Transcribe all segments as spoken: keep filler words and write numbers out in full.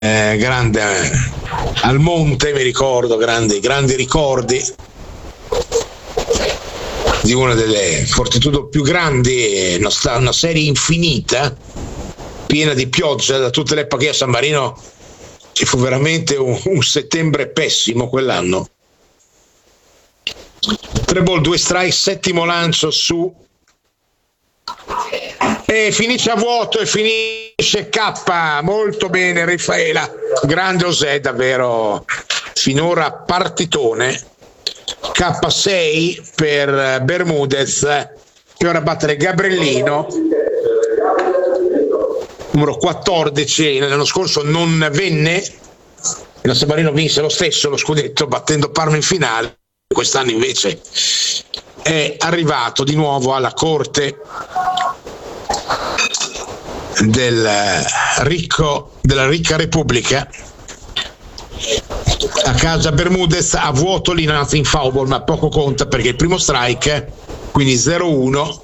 eh, grande eh, al monte, mi ricordo, grandi, grandi ricordi di una delle Fortitudo più grandi, una, una serie infinita, piena di pioggia da tutte le epoche. A San Marino ci fu veramente un, un settembre pessimo quell'anno. Tre ball, due strike, settimo lancio su e finisce a vuoto e finisce K. Molto bene Raffaela, grande José, davvero finora partitone. K sei per Bermudez, che ora battere Gabriellino, numero quattordici. L'anno scorso non venne, il San Marino vinse lo stesso lo scudetto battendo Parma in finale. Quest'anno invece è arrivato di nuovo alla corte del ricco, della ricca Repubblica. A casa Bermudez a vuoto lì, in foul ball, ma poco conta perché il primo strike, quindi zero uno,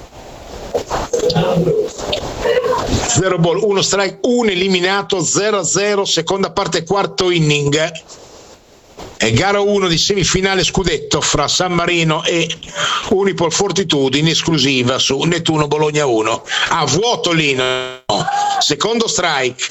zero ball, uno strike, un eliminato, zero a zero, seconda parte, quarto inning. È gara uno di semifinale scudetto fra San Marino e Unipol Fortitudo in esclusiva su Nettuno Bologna uno. A vuoto lì, no. Secondo strike.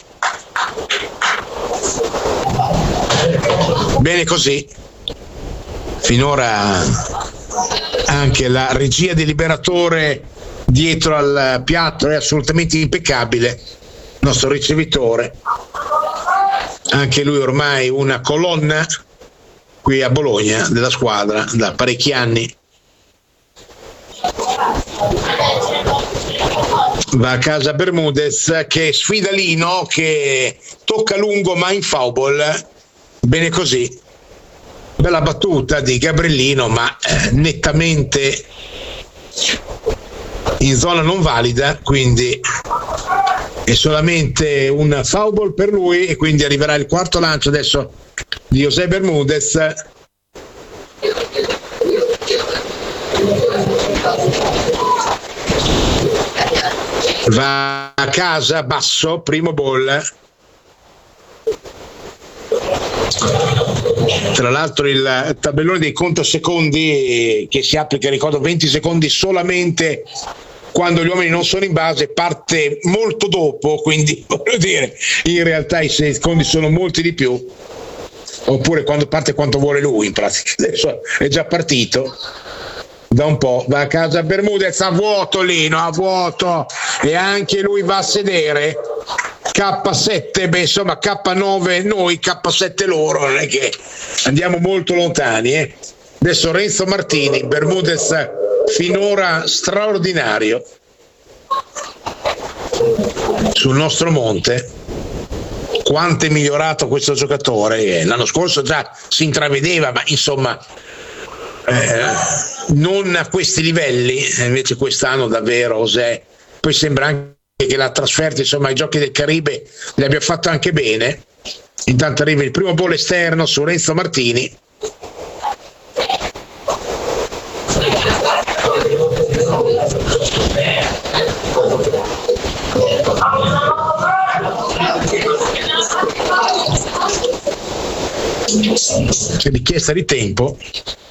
Bene così. Finora anche la regia del Liberatore dietro al piatto è assolutamente impeccabile. Il nostro ricevitore, anche lui ormai una colonna qui a Bologna della squadra da parecchi anni. Va a casa Bermudez che sfida Lino, che tocca lungo ma in foul ball. Bene così, bella battuta di Gabriellino, ma eh, nettamente in zona non valida, quindi è solamente un foul ball per lui e quindi arriverà il quarto lancio adesso di José Bermudez. Va a casa basso, primo ball. Tra l'altro il tabellone dei contasecondi che si applica, ricordo, venti secondi solamente quando gli uomini non sono in base, parte molto dopo, quindi voglio dire, in realtà i secondi sono molti di più, oppure quando parte quanto vuole lui in pratica. Adesso è già partito da un po'. Va a casa Bermudez a vuoto Lino, a vuoto, e anche lui va a sedere. K sette, beh insomma K nove noi, K sette loro, non è che andiamo molto lontani, eh. Adesso Renzo Martini, Bermudez finora straordinario sul nostro monte. Quanto è migliorato questo giocatore, l'anno scorso già si intravedeva, ma insomma eh, non a questi livelli, invece quest'anno davvero José, poi sembra anche che la trasferta insomma ai Giochi del Caribe le abbia fatto anche bene. Intanto arriva il primo ball esterno su Renzo Martini. C'è richiesta di tempo.